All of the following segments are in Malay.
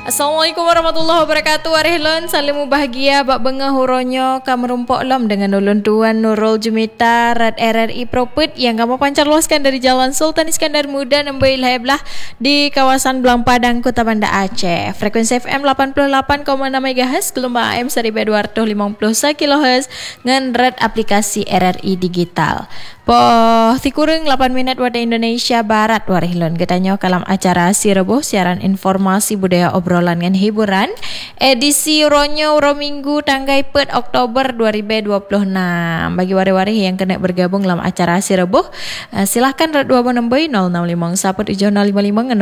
Assalamualaikum warahmatullahi wabarakatuh. Arihlon salimu bahagia bak benga huronyo kam merumpok lom dengan ulun tuan Nurul Jumita Rad RRI Propet yang kamu pancar luaskan dari Jalan Sultan Iskandar Muda Nembe Ilhablah di kawasan Belang Padang Kota Banda Aceh. Frekuensi FM 88,6 MHz, gelombang AM 1250 kHz dengan rad aplikasi RRI Digital. Tikureng 8 minit waktu Indonesia Barat warihlon ketanyo kalam acara Sirebo siaran informasi budaya obrolan dan hiburan edisi Ronyo Minggu tanggai 4 Oktober 2026. Bagi wari-wari yang kena bergabung dalam acara Sirebo, silahkan red 2 nombor 065 saput 755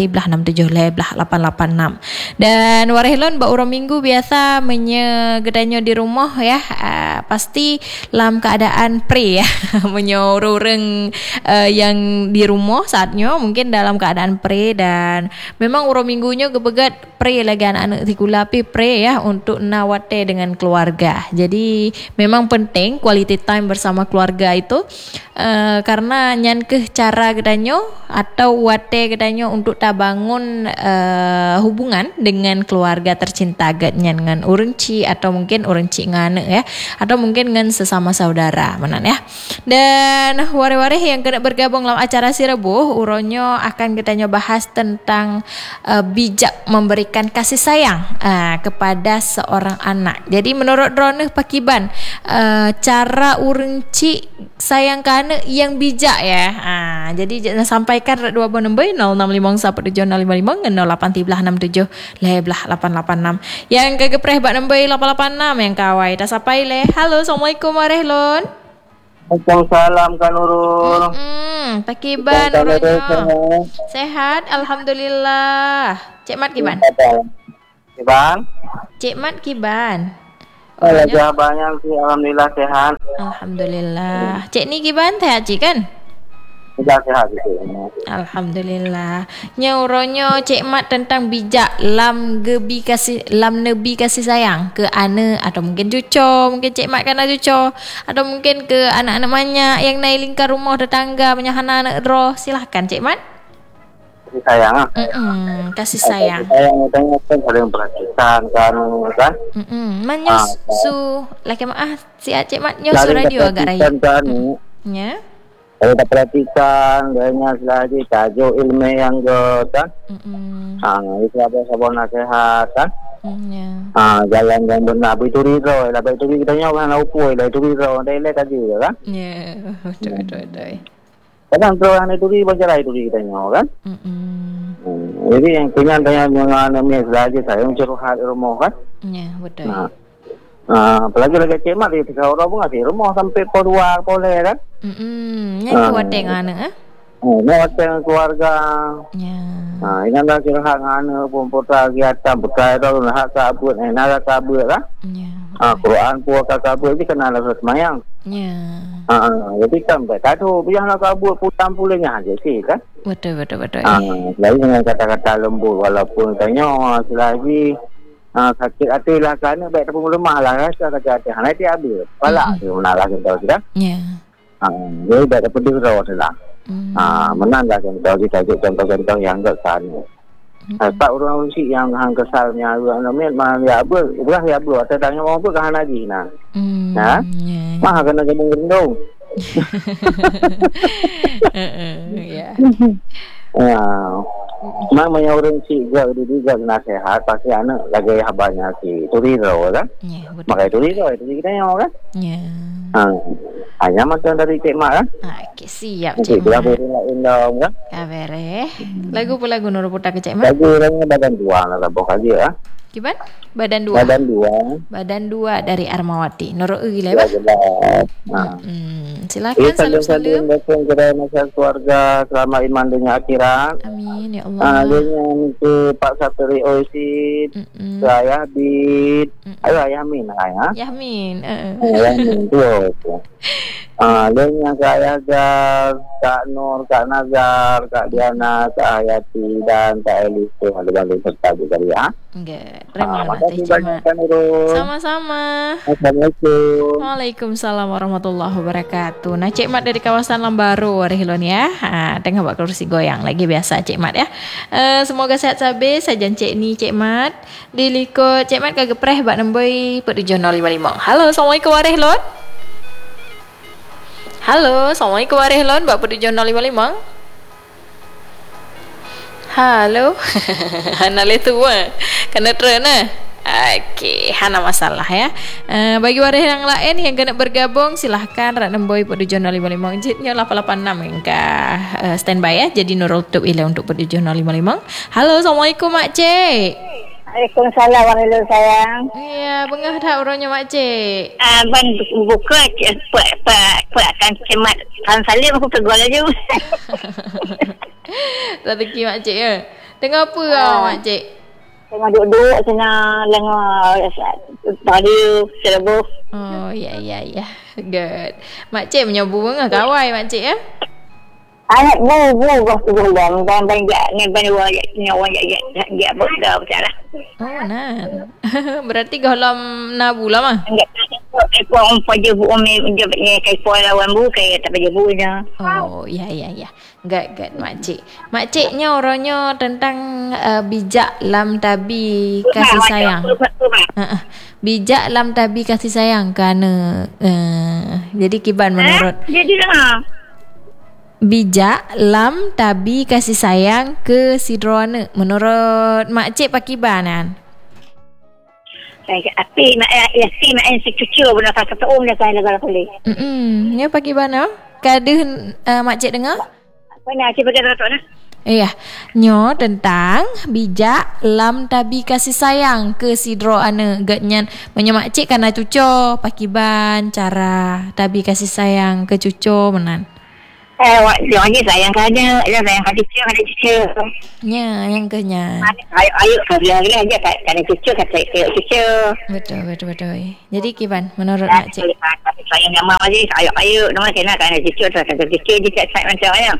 08 886. Dan warihlon ba Minggu biasa menyegedanyo di rumah ya, pasti dalam keadaan pre ya. Orang yang di rumah saatnya mungkin dalam keadaan pre, dan memang minggunya kebegat pre lagi anak-anak tikulapi pre ya untuk nawate dengan keluarga. Jadi memang penting quality time bersama keluarga itu, karena nyan ke cara kedanyo atau wate kedanyo untuk tabangun hubungan dengan keluarga tercinta gatnya dengan urenci atau mungkin urenci ngane ya, atau mungkin dengan sesama saudara menan ya. Dan wari-wari yang kena bergabung dalam acara Sirebo, uronyo akan kita bahas tentang bijak memberikan kasih sayang kepada seorang anak. Jadi menurut Droneh Pakiban, cara urenci sayang ke anak yang bijak ya. Jadi sampaikan 2 nombor 0651 08 886 yang kegepreh bak nombor 886 yang kawai tak sapai le. Halo, Assalamualaikum warehlon. Waalaikumsalam Kak Nurul. Pakiban Nurulnya. Sehat, alhamdulillah. Cik Mat kiban? Kiban? Cik Mat kiban? Lagi banyak sih, alhamdulillah sehat. Alhamdulillah. Cik ni kiban sehat cik kan? Sudah sehat gitu. Alhamdulillah. Nyauronyo Cik Mat tentang bijak lam nebi kasih sayang ke anak atau mungkin cucu, mungkin Cik Mat kan ada cucu, atau mungkin ke anak-anak banyak yang naik lingkar rumah tetangga menyahana anak roh. Silahkan Cik Mat. Kasih sayang kasih sayang. Kasih sayang itu kan saling perhatikan kan. Manyus su laki maaf si Cik Mat nyus radio agak raya. Ya. Kalau tak perhatikan, banyak lagi tajuk ilmu yang kan. Itu apa nasihat kan. Jalan yang benar itu riro, lah itu kita nyawa nak upoi, lah itu riro, dah elok aja kan. Ya, betul. Kadang terang itu di baca itu kita nyawa kan. Jadi yang punya tanya mengenai lagi saya mencurhat rumah kan. Ya, betul. Apalagi lagi Cik Mat di orang pun ngasih rumah sampai keluar boleh kan. Yang kuat dengan anak kuat dengan keluarga. Ya. Ini dah kira hak anak pun putra kegiatan berkait tu hak kabut, nak kabut kan. Ya. Quran pun kabut ni kena lah semayang. Ya. Jadi kan tahu biar nak kabut putam pulangnya aja sih kan. Betul. Lagi dengan kata-kata lembut walaupun tanya selagi sakit hati lah kerana baik tepung lemah lah rasa sakit hati. Nanti habis. Palak dia menalah kita sudah. Ya. Dia baik pedih rawat lah. Menang lah kita contoh-contoh yang ke sana. Tak orang usi yang hang kesalnya namanya mana apa? Belah ya apa? Tanya mau apa kahan lagi nah. Mah kena gabung gendong. Ya. Namanya orang juga nasihat pasti anak lagi habanya si turiro kan. Ya, betul. Makanya turiro itu kita nyawa kan. Ya. Hanya macam dari Cik Mak kan. Okey, siap Cik Mak. Kita undang kan. Kabere. Lagu pula guna putar ke Cik Mak. Lagu badan dua lah tabok aja ah. Kiban? Badan dua. Badan dua dari Armawati. Noro gila ba? Silakan salam-salam. Kepada masyarakat keluarga selama iman dengan akhirat. Amin ya Allah. Dengan ke Pak Satri Oisid, saya Bid, ayah Yamin ayah. Yamin. Yamin tu. Dengan saya Kak Nur, Kak Nazar, Kak Diana, Kak Hayati dan Kak Elis tu ada serta juga ya. Terima kasih. kasih Cik Mat. Sama-sama. Assalamualaikum. Waalaikumsalam warahmatullahi wabarakatuh. Nah, Cik Mat dari kawasan Lambaru Rehilon ya. Tengah buat kursi goyang lagi biasa Cik Mat ya. Semoga sehat sabis sajan Cik ni Cik Mat. Dilikut Cik Mat kagak preh bak nemboi petujuan 055. Halo, Assalamualaikum warahmatullahi. Halo, Assalamualaikum warahmatullahi bak petujuan 055. Halo. Hana le tua. Kena trend Okey, hana masalah ya. Bagi waris yang lain yang kena bergabung silahkan rak nemboi petujuan 055 jitnya 886 hingga standby ya. Jadi Nurul tutup ile untuk petujuan 055. Halo, Assalamualaikum Mak Cik. Waalaikumsalam warahmatullahi sayang. Ya, bengah dah urangnya Mak Cik. Ban buka akan cemat Tan Salim aku tegur aja. Rezeki Mak Cik ya. Tengah apa Mak Cik? Tengah duduk sana lengah tadi serbu. Oh, ya. Good. Mak Cik menyobu bengah kawai Mak Cik ya. Anak bu waktu bulan dan banyak ni banyak nyawa ya berda bersalah. Oh, nah. Berarti galam nabu lah mah. Aku paju bu umi dia kai pola lawan bu kai tak paju bu dah. Oh, ya. Gad Mak Cik. Mak Ciknya orangnya tentang bijak lam tabi kasih sayang. Bijak lam tabi kasih sayang kerana jadi kiban menurut. Jadi lah. Bijak lam tabi kasih sayang ke sidroana menurut Mak Cik pakibanan. Api nak cucu benda kata dia saya negara boleh. Ya pakibana? Kadeh Mak Cik dengar? Apa nak cik bagi datuk nah? Iya, nyo tentang bijak lam tabi kasih sayang ke sidroana gatnyan menyemak cik kana cucu pakiban cara tabi kasih sayang ke cucu menan. Dia ni sayang kada, dia sayang kada cucu. Ya, yang kenya. Ayo kerja lagi aja kada cucu kata cucu. Betul. Jadi kiban menurut Mak Cik? Sayang nama aja, ayo nama kena kada cucu kata cucu dia cak macam mana.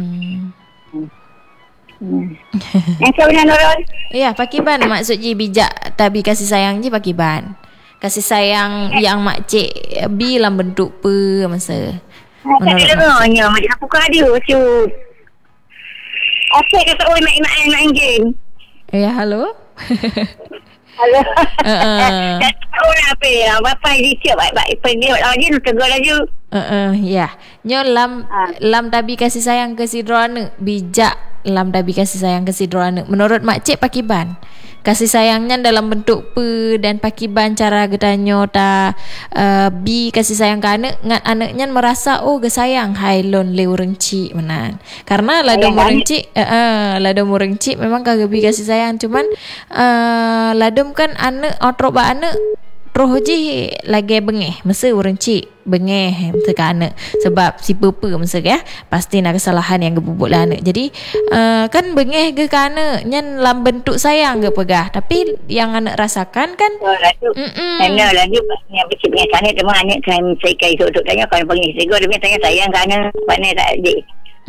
Yang sebenarnya Nurul? Ya, pakiban maksud je bijak tabi kasih sayang je pakiban. Kasih sayang yang Mak Cik bilang bentuk apa masa. Tak ada dengarnya Mak Cik aku kada cu. Okey kata oi mak anjing. Ya, halo. Halo. Tahu apa ya? Bapa dia baik pergi lagi tu tegur aja. Ya. Nyo lam tabi kasih sayang ke sidroana bijak lam tabi kasih sayang ke sidroana menurut Mak Cik pakiban. Kasih sayangnya dalam bentuk pe dan pakiban cara getanyo ta bi kasih sayang ke anak ngat anaknya merasa oh gesayang hai lon le urang cik menan. Karena lado urang cik memang kagak bi kasih sayang cuman ladom kan anak otro ba anak roh je lagi bengeh masa urang cik bengeh teka anak sebab si pepe masa ya pasti nak kesalahan yang gebubuk lah anak jadi kan bengeh ke anak nyan dalam bentuk sayang ke pegah tapi yang anak rasakan kan karena lagi yang becik bengeh sana teman anak kan saya kai duduk tanya kalau bengeh sego dia tanya sayang ke anak pandai tak adik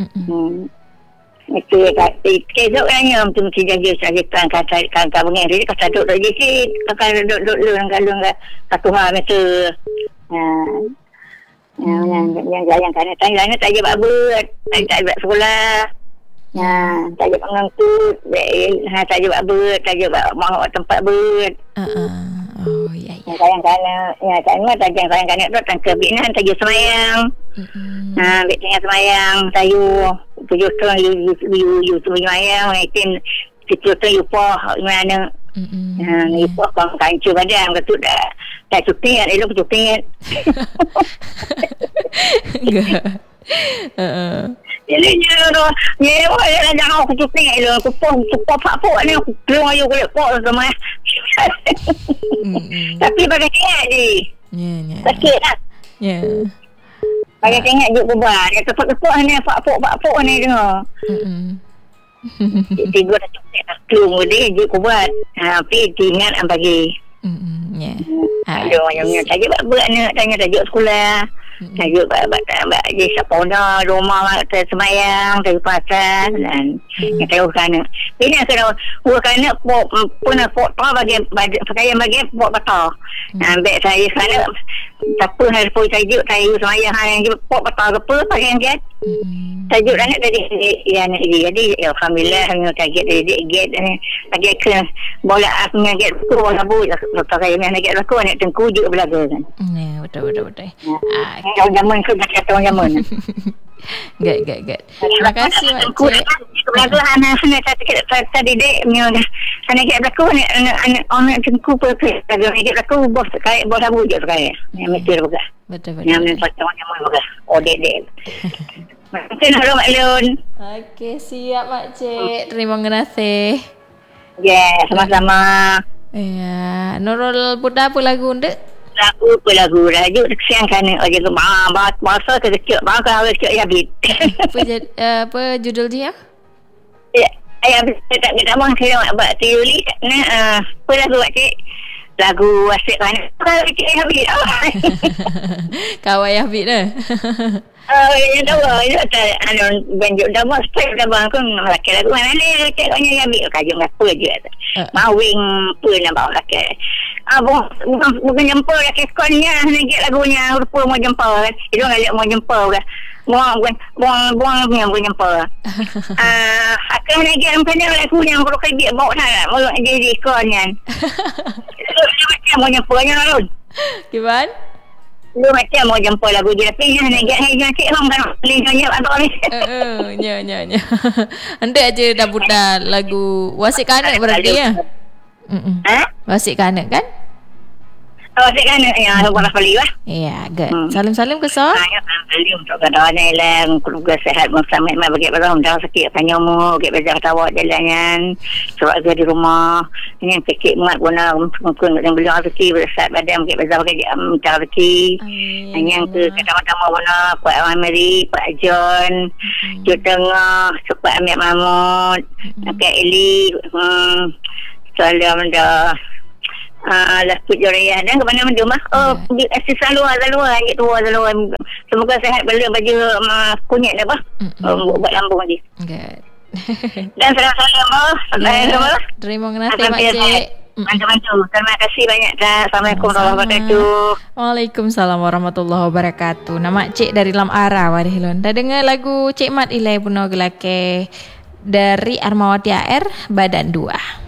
itu kesok tanya untuk jaga sahaja kan bengeh dia kata duduk lagi sikit kakak duduk lu satu hal meter yang jalan kan tanya tak je buat tak buat sekolah tak je mengangkut tak je buat tak je mau tempat buat oh ya sayang kan tak je sayang kan tu tangke binan tak je semayang bik tengah semayang tayu 7 tahun you semayang itin 7 tahun you poh mana you poh kan cuba dia betul dah tak cuti elok cuti jadi dia jangan aku cuti elok aku poh pak ni aku keluar you poh sama tapi bagi tengok je sakit lah bagi tengok je kubar dia tepat-tepat ni pak ni dengar tiga dah cuti tak keluar dia je kubar tapi ingat bagi aduh yang tanya buat anak tanya tajuk sekolah Tajuk di Sapona rumah semayang dari pasar dan tahu kana. Ini kena buat kana pun foto bagi pakaian bagi buat betul. Ambek saya kana siapa hari pun tajuk tayu semayang yang buat betul apa pakaian dia. Tajuk anak dari anak dia. Jadi alhamdulillah hanya tajuk dari get lagi ke bola aku get tu bola bu pakai yang get aku anak tengku juga belaga kan. Betul. Tahun zaman ke dah tahun zaman. Good. Terima kasih Makcik. Belaga anak tadi dek punya anak get aku anak tengku pergi belaga get aku bos kai bos abu je kai. Yang mesti buka. Betul. Yang tahun zaman buka. Oh dek. Mungkin halo Mak Lun. Okey, siap Makcik. Terima kasih. Ya, sama-sama. Ya, Nurul Buddha apa lagu ndek? Lagu rajuk kesian kan aja ke bahasa kecil bahasa kecil ya bit. Apa judul dia? Ya, ayah tak mau saya buat teori apa lagu Cik? Lagu asyik kan. Kalau Cik ya bit. Kau ayah bit dah. Ya tahu itu anu banjuk dah mas step dah bang kan laki lagu mana ni Cik kau ya bit kajuk apa je. Mawing pun nampak laki. Bukan jempol lagi konnya nak lagunya rupa mau jempol kan. Itu ngajak mau jempol kan. Buang punya jempol. Akan nak get macam lagunya kalau kau biar bawa sana mau jadi konnya. Itu macam mau jempolnya lalu. Gimana? Lu macam mau jempol lagu dia tapi nak get hanya cik orang kan linnya atau ni. Nya. Anda aja dah budak lagu Wasik Kanak berarti ya. Wasik Kanak kan? Wasik Kanak ya bola kali lah. Ya, good. Salam-salam ke so. Ya, salam untuk kawan yang keluarga sehat bersama mai bagi barang dah sakit tanya mu bagi baca tawa jalannya. Sebab dia di rumah ini kecil mat guna mungkin yang beliau rezeki bersat badan bagi baca bagi minta rezeki. Yang ke kata-kata mana Pak Amiri, Pak John, Cut Tengah, Pak Amir Mahmud, Kak Eli, salam dah. Laku Joraya dan ke mana rumah selalu gitu semoga sehat balik baju kunyit apa buat lambung lagi dan salam terima kasih Makcik. Bantu. Terima kasih banyak. Assalamualaikum warahmatullahi wabarakatuh. Waalaikumsalam warahmatullahi wabarakatuh. Nama Cik dari Lam Ara Warihilon. Dah dengar lagu Cik Mat Ilai Puno Gelake dari Armawati AR Badan 2.